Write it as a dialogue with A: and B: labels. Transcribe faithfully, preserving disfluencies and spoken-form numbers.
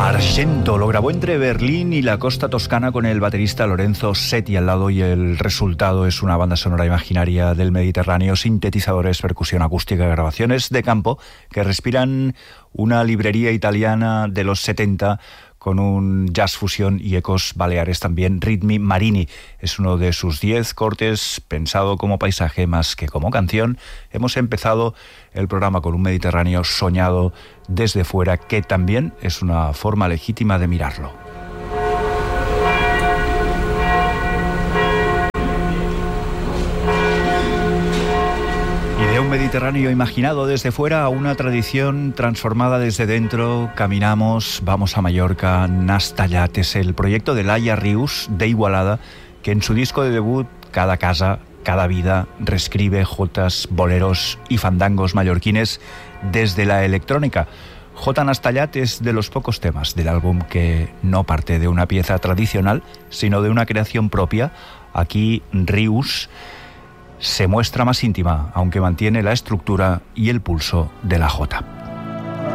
A: Argento lo grabó entre Berlín y la costa toscana con el baterista Lorenzo Setti al lado, y el resultado es una banda sonora imaginaria del Mediterráneo, sintetizadores, percusión acústica, grabaciones de campo que respiran una librería italiana de los setenta con un jazz fusión y ecos baleares también. Ritmi Marini es uno de sus diez cortes pensado como paisaje más que como canción. Hemos empezado el programa con un Mediterráneo soñado desde fuera, que también es una forma legítima de mirarlo. De un Mediterráneo imaginado desde fuera a una tradición transformada desde dentro, caminamos, vamos a Mallorca. Nastallat es el proyecto de Laia Rius, de Igualada, que en su disco de debut, Cada casa, cada vida, reescribe jotas, boleros y fandangos mallorquines desde la electrónica. J. Nastallat es de los pocos temas del álbum que no parte de una pieza tradicional, sino de una creación propia. Aquí Rius se muestra más íntima, aunque mantiene la estructura y el pulso de la jota.